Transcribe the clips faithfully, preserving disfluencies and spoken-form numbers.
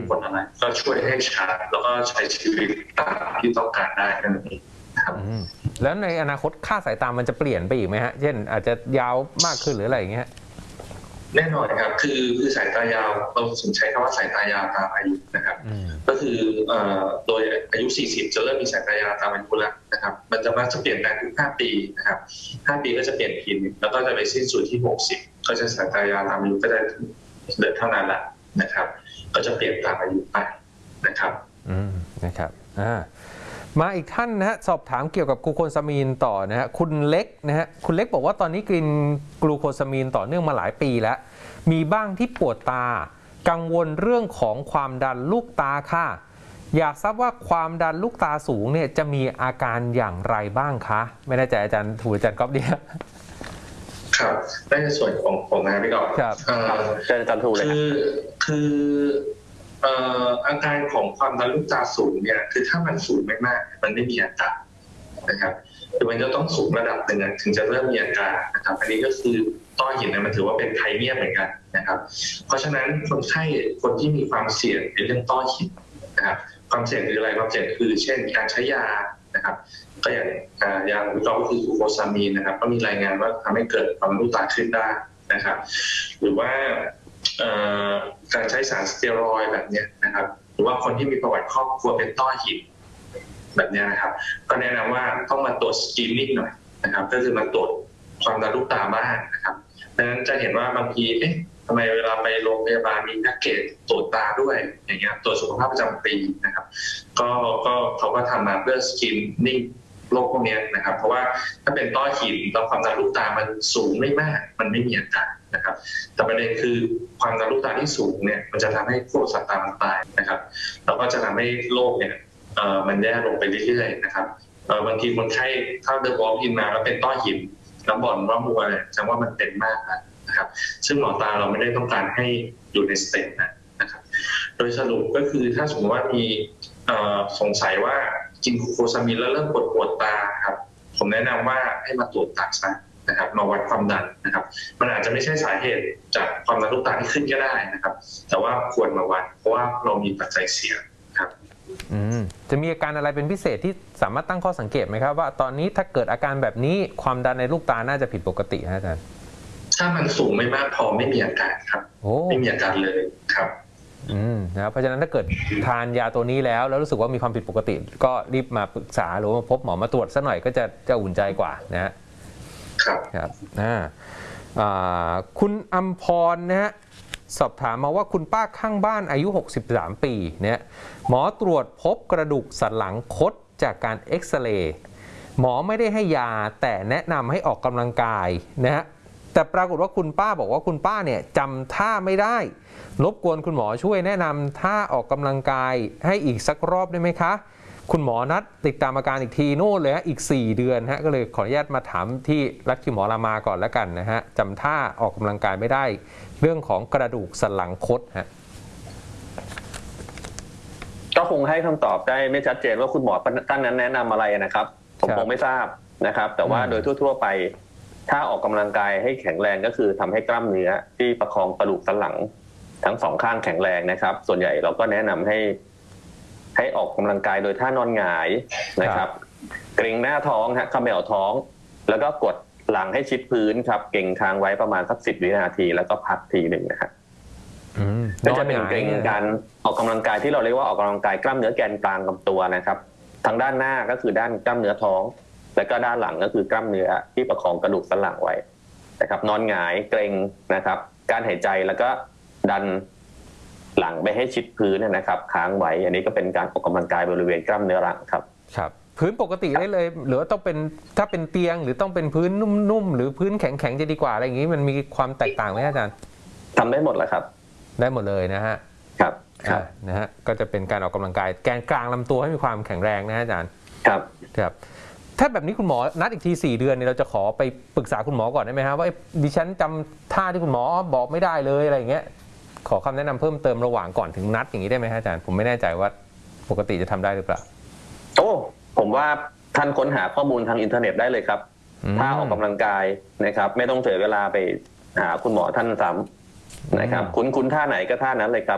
ผลอะไรก็ช่วยให้ชาร์จแล้วก็ใช้ชีวิตตามที่ต้องการได้นั่นเองครับแล้วในอนาคตค่าสายตามันจะเปลี่ยนไปอีกไหมฮะเช่นอาจจะยาวมากขึ้นหรืออะไรอย่างเงี้ยแน่นอนครับคือคือสายตายาวเราสนใช้คำว่าสายตายาวตามอายุนะครับก็คือโดยอายุสี่สิบจะเริ่มมีสายตายาวตามอายุแล้วนะครับมันจะมักจะเปลี่ยนแปลงทุกห้าปีนะครับห้าปีก็จะเปลี่ยนทีนึงแล้วก็จะไปสิ้นสุดที่หกสิบก็จะสายตายาวตามอายุก็จะเหลือเท่านั้นแหละนะครับก็จะเปลี่ยนตามอายุไปนะครับอืมนะครับอ่ามาอีกท่านนะฮะสอบถามเกี่ยวกับกลูโคซามีนต่อนะฮะคุณเล็กนะฮะคุณเล็กบอกว่าตอนนี้กินกลูโคซามีนต่อเนื่องมาหลายปีแล้วมีบ้างที่ปวดตากังวลเรื่องของความดันลูกตาค่ะอยากทราบว่าความดันลูกตาสูงเนี่ยจะมีอาการอย่างไรบ้างคะไม่แน่ใจอาจารย์ถูกอาจารย์ก๊อฟดีครับในส่วนของผมนะพี่ก๊อฟครับเชิญอาจารย์ถูกเลยคือคืออาการของความดันลูกตาสูงเนี่ยคือถ้ามันสูงไม่มากมันไม่มีอาการนะครับคือมันจะต้องสูงระดับหนึ่งถึงจะเริ่มมีอาการนะครับอันนี้ก็คือต้อหินเนี่ยมันถือว่าเป็นไพเนียเหมือนกันนะครับเพราะฉะนั้นคนไข้คนที่มีความเสี่ยงในเรื่องต้อหินนะครับความเสี่ยงคืออะไรความเสี่ยงคือเช่นการใช้ยานะครับก็อย่างยาวิตามินก็คือกลูโคซามีนนะครับก็มีรายงานว่าทำให้เกิดความดันลูกตาขึ้นได้นะครับหรือว่าการใช้สารสเตียรอยด์แบบนี้นะครับหรือว่าคนที่มีประวัติครอบครัวเป็นต้อหินแบบนี้นะครับก็แนะนำว่าต้องมาตรวจสกรีนนิ่งหน่อยนะครับก็คือมาตรวจความดันลูกตาบ้างนะครับดังนั้นจะเห็นว่าบางทีเอ๊ะทำไมเวลาไปโรงพยาบาลมีแพ็กเกจตรวจตาด้วยอย่างเงี้ยตรวจสุขภาพประจำปีนะครับก็ก็เขาก็ทำมาเพื่อสกรีนนิ่งโรคพวกนี้นะครับเพราะว่าถ้าเป็นต้อหินแล้วความดันลูกตามันสูงไม่มากมันไม่มีอาการนะครับแต่ประเด็นคือความดันลูกตาที่สูงเนี่ยมันจะทำให้พวกสัตว์ตามันตายนะครับแล้วก็จะทำให้โรคเนี่ยเอ่อมันแย่ลงไปเรื่อยๆนะครับเอ่อบางทีคนไข้ถ้าเดินวอล์กอินมาแล้วเป็นต้อหินแล้วบ่นว่ามัวเนี่ยแสดงว่ามันเป็นมากนะครับซึ่งหมอตาเราไม่ได้ต้องการให้อยู่ในสเตจนะครับโดยสรุปก็คือถ้าสมมติว่ามีสงสัยว่ากินกลูโคซามีนแล้วเริ่มปวดปวดตาครับผมแนะนำว่าให้มาตรวจตาซะนะครับมาวัดความดันนะครับมันอาจจะไม่ใช่สาเหตุจากความดันลูกตาที่ขึ้นก็ได้นะครับแต่ว่าควรมาวัดเพราะว่าเรามีปัจจัยเสี่ยงครับอืมจะมีอาการอะไรเป็นพิเศษที่สามารถตั้งข้อสังเกตไหมครับว่าตอนนี้ถ้าเกิดอาการแบบนี้ความดันในลูกตาน่าจะผิดปกตินะอาจารย์ถ้ามันสูงไม่มากพอไม่มีอาการครับไม่มีอาการเลยครับอืมนะเพราะฉะนั้นถ้าเกิดทานยาตัวนี้แล้วแล้วรู้สึกว่ามีความผิดปกติก็รีบมาปรึกษาหรือว่าพบหมอมาตรวจซะหน่อยก็จะจะอุ่นใจกว่านะฮะครับครับอ่าอ่าคุณอัมพรนะฮะสอบถามมาว่าคุณป้าข้างบ้านอายุหกสิบสามปีเนี่ยหมอตรวจพบกระดูกสันหลังคดจากการเอ็กซเรย์หมอไม่ได้ให้ยาแต่แนะนำให้ออกกำลังกายนะฮะแต่ปรากฏว่าคุณป้าบอกว่าคุณป้าเนี่ยจำท่าไม่ได้รบกวนคุณหมอช่วยแนะนำท่าออกกำลังกายให้อีกสักรอบได้ไหมคะคุณหมอนัดติดตามอาการอีกทีโน่นเลยฮะอีกสี่เดือนฮะก็เลยขออนุญาตมาถามที่รักคิวหมอรามาก่อนแล้วกันนะฮะจำท่าออกกำลังกายไม่ได้เรื่องของกระดูกสันหลังคดฮะก็คงให้คำตอบได้ไม่ชัดเจนว่าคุณหมอท่านนั้นแนะนำอะไรนะครับผมคงไม่ทราบนะครับแต่ว่าโดยทั่วๆไปถ้าออกกำลังกายให้แข็งแรงก็คือทำให้กล้ามเนื้อที่ประคองกระดูกสันหลังทั้งสองข้างแข็งแรงนะครับส่วนใหญ่เราก็แนะนำให้ให้ออกกำลังกายโดยท่านอนหงายนะครับเกร็งหน้าท้องฮะเขม่าท้องแล้วก็กดหลังให้ชิดพื้นครับเกร็งค้างไว้ประมาณสักสิบวินาทีแล้วก็พักทีหนึ่งนะครับก็จะเป็นเกร็งการออกกำลังกายที่เราเรียกว่าออกกำลังกายกล้ามเนื้อแกนกลางลำตัวนะครับทางด้านหน้าก็คือด้านกล้ามเนื้อท้องแล้วก็ด้านหลังก็คือกล้ามเนื้อที่ประคองกระดูกสันหลังไว้นะครับนอนหงายเกร็งนะครับการหายใจแล้วก็ดันหลังไปให้ชิดพื้นนะครับค้างไว้อันนี้ก็เป็นการออกกำลังกายบริเวณกล้ามเนื้อหลังครับครับพื้นปกติได้เลยหรือว่าต้องเป็นถ้าเป็นเตียงหรือต้องเป็นพื้นนุ่มๆหรือพื้นแข็งๆจะดีกว่าอะไรอย่างนี้มันมีความแตกต่างไหมอาจารย์ทำได้หมดแหละครับได้หมดเลยนะฮะครับนะฮะก็จะเป็นการออกกำลังกายแกนกลางลำตัวให้มีความแข็งแรงนะอาจารย์ครับครับถ้าแบบนี้คุณหมอนัดอีกทีสี่เดือนเนี่ยเราจะขอไปปรึกษาคุณหมอก่อนได้ไหมครับว่าดิฉันจำท่าที่คุณหมอบอกไม่ได้เลยอะไรอย่างเงี้ยขอคำแนะนำเพิ่มเติมระหว่างก่อนถึงนัดอย่างนี้ได้ไหมอาจารย์ผมไม่แน่ใจว่าปกติจะทำได้หรือเปล่าโอ้ผมว่าท่านค้นหาข้อมูลทางอินเทอร์เน็ตได้เลยครับท่าออกกำลังกายนะครับไม่ต้องเสียเวลาไปหาคุณหมอท่านซ้ำนะครับคุ้นคุ้นท่าไหนก็ท่านั้นเลยครับ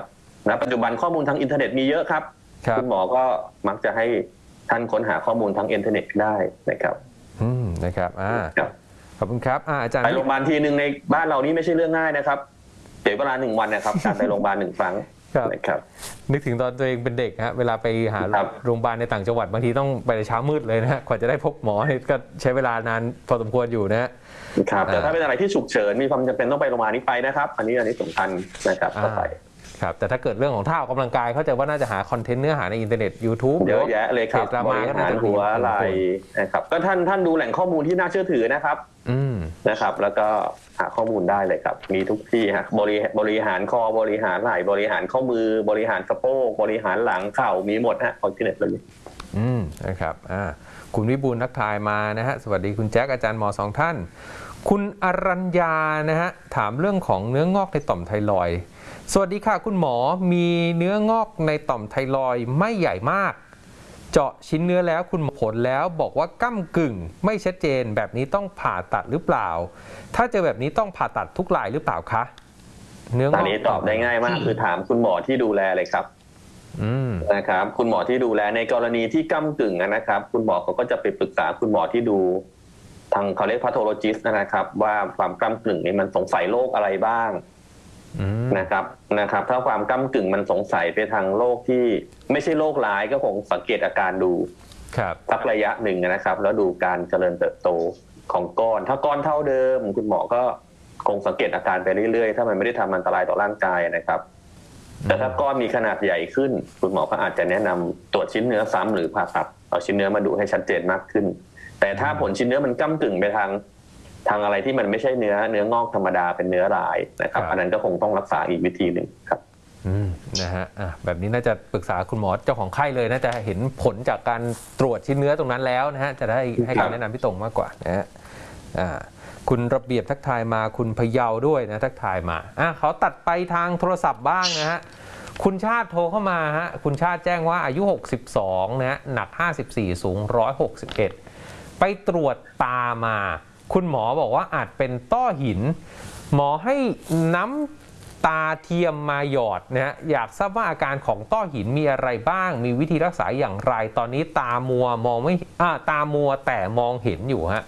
นะปัจจุบันข้อมูลทางอินเทอร์เน็ตมีเยอะครับครับคุณหมอก็มักจะให้ท่านค้นหาข้อมูลทางอินเทอร์เน็ตได้นะครับอืมนะครับอ่าครับขอบคุณครับอ่าอาจารย์ไปโรงพยาบาลทีหนึ่งในบ้านเรานี่ไม่ใช่เรื่องง่ายนะครับเสียเวลาหนึ่งวันนะครับ การไปโรงพยาบาลหนึ่งครั้งครับนะครับนึกถึงตอนตัวเองเป็นเด็กฮะเวลาไปหาครับโรงพยาบาลในต่างจังหวัดบางทีต้องไปเช้ามืดเลยนะฮะกว่าจะได้พบหมอนี่ก็ใช้เวลานานพอสมควรอยู่นะฮะครับแต่อ่าถ้าเป็นอะไรที่ฉุกเฉินมีความจำเป็นต้องไปโรงพยาบาลนี้ไปนะครับ อันนี้อันนี้สำคัญนะครับต่อไปครับแต่ถ้าเกิดเรื่องของท่าออกกำลังกายเข้าใจว่าน่าจะหาคอนเทนต์เนื้อหาในอินเทอร์เน็ต YouTube เยอะแยะเลยครับพจดราบม่าริก็หาน่าร จะหัวมีไหล่นะครับก็ท่านท่านดูแหล่งข้อมูลที่น่าเชื่อถือนะครับอืมนะครับ แล้วก็หาข้อมูลได้เลยครับ มีทุกที่ฮะบริบริหารคอบริหารไหล่บริหารข้อมือบริหารสะโพกบริหารหลังเข่ามีหมดฮะคอนเทนต์เลยอืมนะครับอ่าคุณวิบูลย์ทักทายมานะฮะสวัสดีคุณแจ็คอาจารย์หมอสองท่าน คุณอรัญญานะฮะถามเรื่องของเนื้องอกในต่อมไทรอยด์สวัสดีค่ะคุณหมอมีเนื้องอกในต่อมไทรอยด์ไม่ใหญ่มาก เจาะชิ้นเนื้อแล้วคุณหมอผลแล้วบอกว่าก้ำกึ่งไม่ชัดเจนแบบนี้ต้องผ่าตัดหรือเปล่า ถ้าเจอแบบนี้ต้องผ่าตัดทุกรายหรือเปล่าคะเนื้องอกตอนนี้ตอบได้ง่ายมากคือถามคุณหมอที่ดูแลเลยครับอืมนะครับคุณหมอที่ดูแลในกรณีที่ก้ำกึ่งนะครับคุณหมอเขาก็จะไปปรึกษาคุณหมอที่ดูทางเขาเรียก pathologist นะครับว่าความก้ำกึ่งนี้มันสงสัยโรคอะไรบ้างนะครับนะครับถ้าความก้ำกึ่งมันสงสัยไปทางโรคที่ไม่ใช่โรคร้ายก็คงสังเกตอาการดูครับสักระยะหนึ่งนะครับแล้วดูการเจริญเติบโตของก้อนถ้าก้อนเท่าเดิมคุณหมอก็คงสังเกตอาการไปเรื่อยๆถ้ามันไม่ได้ทำอันตรายต่อร่างกายนะครับแต่ถ้าก้อนมีขนาดใหญ่ขึ้นคุณหมอก็อาจจะแนะนำตรวจชิ้นเนื้อซ้ำหรือผ่าตัดเอาชิ้นเนื้อมาดูให้ชัดเจนมากขึ้นแต่ถ้าผลชิ้นเนื้อมันก้ำกึ่งไปทางทางอะไรที่มันไม่ใช่เนื้อเนื้องอกธรรมดาเป็นเนื้อร้ายนะครับอันนั้นก็คงต้องรักษาอีกวิธีหนึ่งครับอืมนะฮะอ่ะแบบนี้น่าจะปรึกษาคุณหมอเจ้าของไข้เลยน่าจะเห็นผลจากการตรวจชิ้นเนื้อตรงนั้นแล้วนะฮะจะได้ให้คำแนะนำที่ตรงมากกว่านะฮะอ่าคุณระเบียบทักทายมาคุณพะเยาด้วยนะทักทายมาอ่ะเขาตัดไปทางโทรศัพท์บ้างนะฮะคุณชาติโทรเข้ามาฮะคุณชาติแจ้งว่าอายุหกสิบสองนะฮะหนักห้าสิบสี่สูงหนึ่งร้อยหกสิบเอ็ดไปตรวจตามาคุณหมอบอกว่าอาจเป็นต้อหินหมอให้น้ำตาเทียมมาหยอดนะฮะอยากทราบว่าอาการของต้อหินมีอะไรบ้างมีวิธีรักษาอย่างไรตอนนี้ตามัวมองไม่อ่าตามัวแต่มองเห็นอยู่ฮะ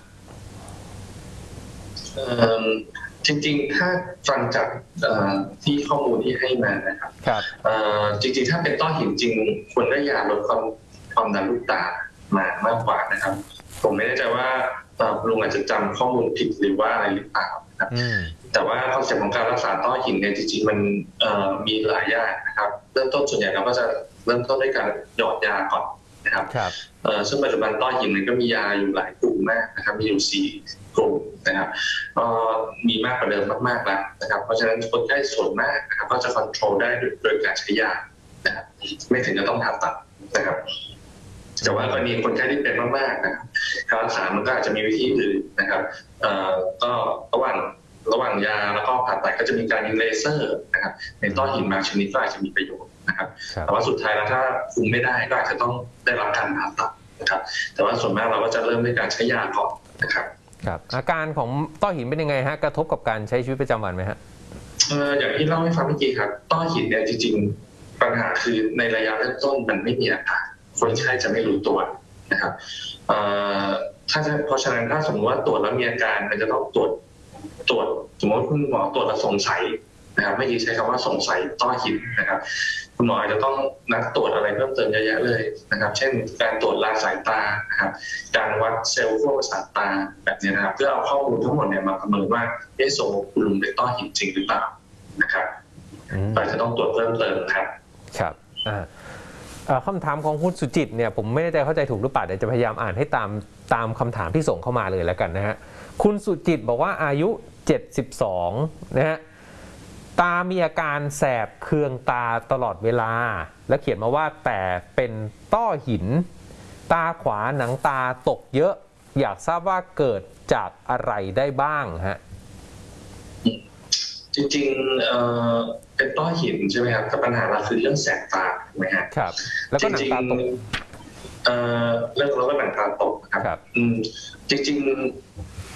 จริงๆถ้าฟังจากที่ข้อมูลที่ให้มานะครับจริงๆถ้าเป็นต้อหินจริงควรได้ยาลดความความดันลูกตามามากกว่านะครับผมไม่แน่ใจว่าลุงอาจจะจำข้อมูลผิดหรือว่าอะไรหรือเปล่านะครับแต่ว่าคอนเซ็ปต์ของการรักษาต้อหินเนี่ยจริงๆมันมีหลายอย่างนะครับเริ่มต้นส่วนใหญ่เราก็จะเริ่มต้นด้วยการหยอดยาก่อนนะครับซึ่งปัจจุบันต้อหินมันก็มียาอยู่หลายกลุ่มมากนะครับมีอยู่สี่กลุ่มนะครับก็มีมากกว่าเดิมมากๆแล้วนะครับเพราะฉะนั้นคนไข้ส่วนมากนะครับก็จะควบคุมได้โดยการใช้ยานะครับไม่ถึงจะต้องผ่าตัดนะครับแต่ว่ากรณีคนไข้ที่เป็นมากๆนะครับการรักษามันก็อาจจะมีวิธีอื่นนะครับก็ระหว่างระหว่างยาแล้วก็ผ่าตัดก็จะมีการยิงเลเซอร์นะครับในต้อหินบางชนิดก็อาจจะมีประโยชน์นะครับแต่ว่าสุดท้ายแล้วถ้าคุมไม่ได้ก็อาจจะต้องได้รับการผ่าตัดนะครับแต่ว่าส่วนมากเราก็จะเริ่มด้วยการใช้ยาก่อนนะครับครับอาการของต้อหินเป็นยังไงฮะกระทบกับการใช้ชีวิตประจำวันไหมฮะเอออย่างที่เล่าให้ฟังเมื่อกี้ครับต้อหินเนี่ยจริงๆปัญหาคือในระยะเริ่มต้นมันไม่มีอาการคนไข้จะไม่รู้ตัวนะครับเอ่อถ้าเพราะฉะนั้นถ้าสมมติว่าตรวจแล้วมีอาการมันจะต้องตรวจตรวจสมมติคุณหมอตรวจแล้วสงสัยนะครับไม่ดีใช้คำว่าสงสัยต้อหินนะครับคุณหมอจะต้องนัดตรวจอะไรเพิ่มเติมเยอะแยะเลยนะครับเช่นการตรวจลาสายตานะครับการวัดเซลล์ขั้วประสาทตาแบบนี้นะครับเพื่อเอาข้อมูลทั้งหมดเนี่ยมาประเมินว่าเอ๊ะสมมติคุณลุงเป็นต้อหินจริงหรือเปล่านะครับเราจะต้องตรวจเพิ่มเติมครับครับอ่าคำถามของคุณสุจิตเนี่ยผมไม่แน่ใจเข้าใจถูกหรือเปล่าเดี๋ยวจะพยายามอ่านให้ตามตามคำถามที่ส่งเข้ามาเลยแล้วกันนะฮะคุณสุจิตบอกว่าอายุเจ็ดสิบสองนะฮะตามีอาการแสบเคืองตาตลอดเวลาและเขียนมาว่าแต่เป็นต้อหินตาขวาหนังตาตกเยอะอยากทราบว่าเกิดจากอะไรได้บ้างฮะจริงๆเอ่อเป็นต้อหินใช่ไหมครับแต่ปัญหาเราคือเรื่องแสบตาถูกไหมฮะครับแล้วก็หนังตาตกเอ่อเรื่องแล้วก็หนังตาตกครับอืมจริงๆ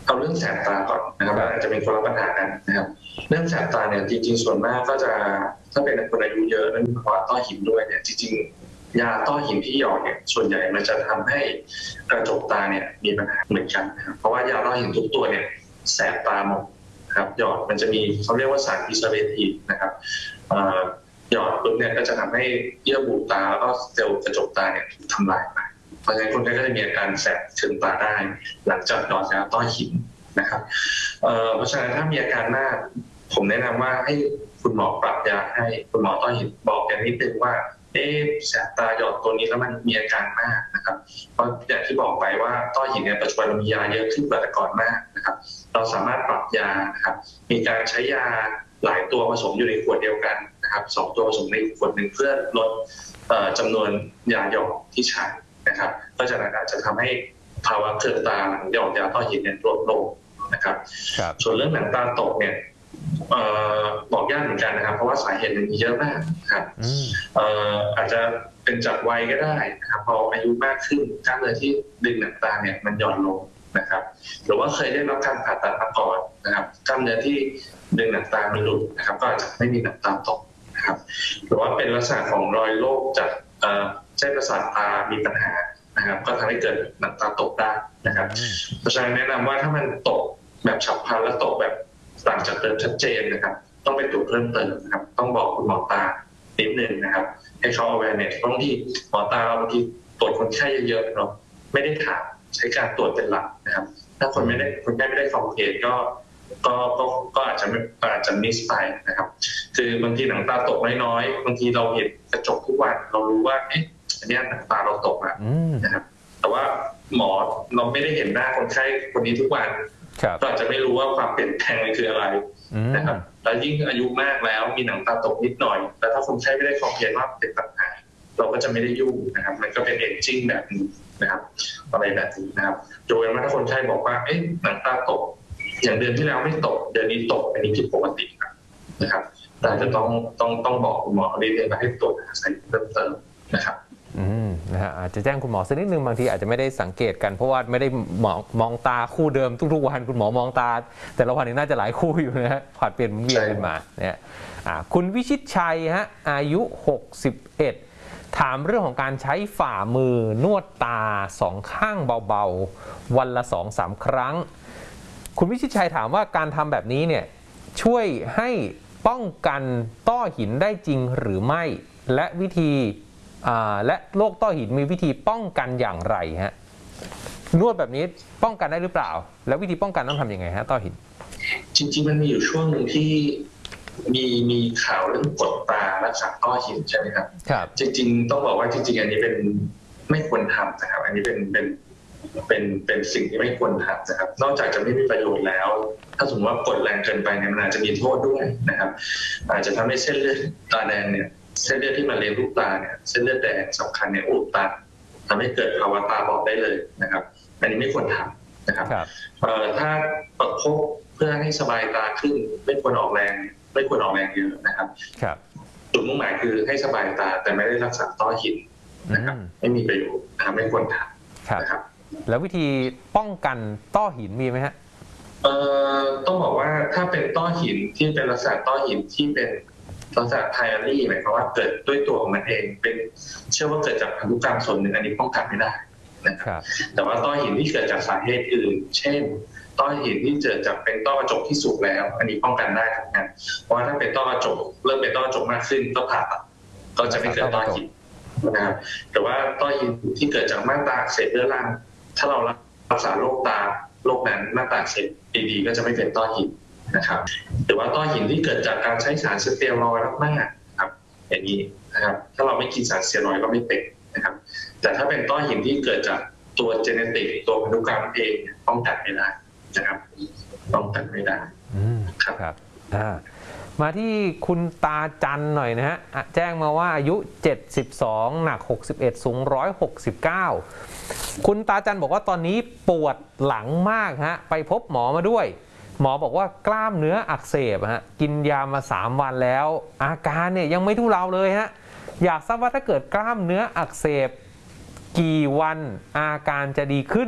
เอาเรื่องแสบตาก่อนนะครับอาจจะเป็นคนละปัญหากันนะครับเรื่องแสบตาเนี่ยจริงๆส่วนมากก็จะถ้าเป็นคนอายุเยอะแล้วมีภาวะต้อหินด้วยเนี่ยจริงๆยาต้อหินที่หยอดเนี่ยส่วนใหญ่มันจะทำให้กระจกตาเนี่ยมีปัญหาเหมือนกันนะครับเพราะว่ายาต้อหินทุกตัวเนี่ยแสบตาหมดครับหยอดมันจะมีเขาเรียกว่าสารพิเศษทีนะครับหยอดปุ๊บเนี่ยก็จะทำให้เยื่อบุตาแล้วก็เซลล์กระจกตาเนี่ยถูกทำลายไปเพราะฉะนั้นคนไข้ก็จะมีอาการแสบถึงตาได้หลังจากหยอดยาต้อหินนะครับเพราะฉะนั้นถ้ามีอาการมากผมแนะนำว่าให้คุณหมอปรับยาให้คุณหมอต้อหินบอกอย่างนิดนึงว่าเอ๊ะแสบตาหยอดตัวนี้แล้วมันมีอาการมากนะครับเพราะอย่างที่บอกไปว่าต้อหินเนี่ยปัจจุบันมียาเยอะขึ้นกว่าแต่ก่อนมากนะครับเราสามารถปรับยานะครับมีการใช้ยาหลายตัวผสมอยู่ในขวดเดียวกันนะครับสองตัวผสมในขวดหนึ่งเพื่อลดจำนวนยาหยอดที่ใช้นะครับก็จะอาจจะทำให้ภาวะเคลือบตาหลังหยอดยาต้อหินเนี่ยลดลงนะครับส่วนเรื่องหนังตาตกเนี่ยบอกยากเหมือนกันนะครับเพราะว่าสาเหตุมันมีเยอะมากครับอาจจะเป็นจากวัยก็ได้นะครับพออายุมากขึ้นกล้ามเนื้อที่ดึงหนังตาเนี่ยมันหย่อนลงนะครับหรือว่าเคยได้รับการผ่าตัดมาก่อนนะครับกล้ามเนื้อที่ดึงหนังตามันหลุดนะครับก็อาจจะไม่มีหนังตาตกนะครับหรือว่าเป็นลักษณะของรอยโรคจากเส้นประสาทตามีปัญหานะครับก็ทำให้เกิดหนังตาตกได้นะครับเพราะฉะนั้นแนะนำว่าถ้ามันตกแบบฉับพลันและตกแบบต่างจากเดิมชัดเจนนะครับต้องไปตรวจเพิ่มเติมนะครับต้องบอกคุณหมอตานิดนึงนะครับให้เขา awareness บางทีหมอตาบางทีตรวจคนไข้เยอะๆเนาะไม่ได้ถามใช้การตรวจเป็นหลักนะครับถ้าคนไม่ได้คนไข้ไม่ได้คอมเพลนก็ก็ก็ก็อาจจะไม่อาจจะมิสไปนะครับคือบางทีหนังตาตกน้อยๆบางทีเราเห็นกระจกทุกวันเรารู้ว่าเอ๊ะอันนี้หนังตาเราตกอ่ะนะครับแต่ว่าหมอเราไม่ได้เห็นหน้าคนไข้คนนี้ทุกวันก็อาจจะไม่รู้ว่าความเปลี่ยนแปลงมันคืออะไรนะครับแล้วยิ่งอายุมากแล้วมีหนังตาตกนิดหน่อยแล้วถ้าคนไข้ไม่ได้คอมเพลนว่าเป็นปัญหาเราก็จะไม่ได้ยุ่งนะครับมันก็เป็นเอจจิ้งแบบนี้นะครับอะไรแบบนี้นะครับโดยว่าถ้าคนไข้บอกว่าเอ๊ะหนังตาตกอย่างเดือนที่แล้วไม่ตกเดือนนี้ตกอันนี้ผิดปกตินะครับแต่จะต้องต้องต้องบอกคุณหมอเรียนมาให้ตรวจหาสาเหตุเพิ่มเติมนะครับอืมนะฮะอาจจะแจ้งคุณหมอสักนิดนึงบางทีอาจจะไม่ได้สังเกตกันเพราะว่าไม่ได้มองมองตาคู่เดิมทุกๆวันคุณหมอมองตาแต่ละวันนี้น่าจะหลายคู่อยู่นะฮะผลัดเปลี่ยนเวียนกันมาเนี่ยคุณวิชิตชัยฮะอายุหกสิบเอ็ดถามเรื่องของการใช้ฝ่ามือนวดตาสองข้างเบาๆวันละ สองถึงสาม ครั้งคุณวิชิตชัยถามว่าการทำแบบนี้เนี่ยช่วยให้ป้องกันต้อหินได้จริงหรือไม่และวิธีและโรคต้อหินมีวิธีป้องกันอย่างไรฮะนวดแบบนี้ป้องกันได้หรือเปล่าแล้ววิธีป้องกันต้องทำยังไงฮะต้อหินจริงๆมันมีอยู่ช่วงหนึ่งที่มีมีข่าวเรื่องกดตารักษาต้อหินใช่ไหมครับครับจริงๆต้องบอกว่าจริงๆอันนี้เป็นไม่ควรทำนะครับอันนี้เป็นเป็นเป็นเป็นสิ่งที่ไม่ควรทำนะครับนอกจากจะไม่มีประโยชน์แล้วถ้าสมมติว่ากดแรงเกินไปเนี่ยมันอาจจะมีโทษด้วยนะครับอาจจะทำให้เส้นเลือดตาแดงเนี่ยเส้นเลือดที่มันเลี้ยงลูกตาเนี่ยเส้นเลือดแดงสำคัญเนี่ยอุดตันทำให้เกิดภาวะตาบอดได้เลยนะครับอันนี้ไม่ควรทำนะครับถ้าประคบเพื่อให้สบายตาขึ้นไม่ควรออกแรงไม่ควรออกแรงเยอะนะครับจุดมุ่งหมายคือให้สบายตาแต่ไม่ได้รักษาต้อหินนะครับไม่มีประโยชน์นะครับไม่ควรทำนะครับแล้ววิธีป้องกันต้อหินมีไหมฮะเอ่อต้องบอกว่าถ้าเป็นต้อหินที่เป็นลักษณะต้อหินที่เป็นลักษณะไพอารี่หมายความว่าเกิดด้วยตัวของมันเองเป็นเชื่อว่าเกิดจากพันธุกรรมส่วนหนึ่งอันนี้ป้องกันไม่ได้นะครับแต่ว่าต้อหินที่เกิดจากสาเหตุอื่นเช่นต้อหินที่เกิดจากเป็นต้อกระจกที่สุกแล้วอันนี้ป้องกันได้ครับงั้นเพราะว่าถ้าเป็นต้อกระจกเริ่มเป็นต้อกระจกมากขึ้นต้องผ่าตัดก็จะไม่เกิดต้อหินนะครับแต่ว่าต้อหินที่เกิดจากม่านตาอักเสบเรื้อรังถ้าเรารักษาโรคตาโรคนั้นม่านตาอักเสบดีๆก็จะไม่เป็นต้อหินนะครับหรือว่าต้อหินที่เกิดจากการใช้สารสเตียรอยด์มากๆครับอย่างนี้นะครับถ้าเราไม่กินสารสเตียรอยด์ก็ไม่เป็นนะครับแต่ถ้าเป็นต้อหินที่เกิดจากตัวเจเนติกตัวพันธุกรรมเองป้องกันไม่ได้นะครับป้องกันไม่ได้ครับครับมาที่คุณตาจันหน่อยนะฮะแจ้งมาว่าอายุเจ็ดสิบสองหนักหกสิบเอ็ดสูงหนึ่งร้อยหกสิบเก้าคุณตาจันบอกว่าตอนนี้ปวดหลังมากฮะไปพบหมอมาด้วยหมอบอกว่ากล้ามเนื้ออักเสบฮะกินยามาสามวันแล้วอาการเนี่ยยังไม่ทุเลาเลยฮะอยากทราบว่าถ้าเกิดกล้ามเนื้ออักเสบกี่วันอาการจะดีขึ้น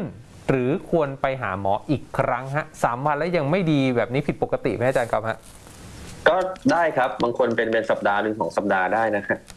หรือควรไปหาหมออีกครั้งฮะสามวันแล้วยังไม่ดีแบบนี้ผิดปกติไหมอาจารย์ครับฮะก็ได้ครับบางคนเป็นเป็นสัปดาห์หนึ่งของสัปดาห์ได้นะครับ